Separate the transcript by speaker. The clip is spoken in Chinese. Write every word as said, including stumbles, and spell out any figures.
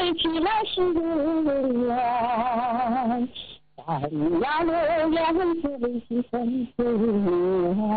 Speaker 1: 起来是缘，在那乐园这里是分不完。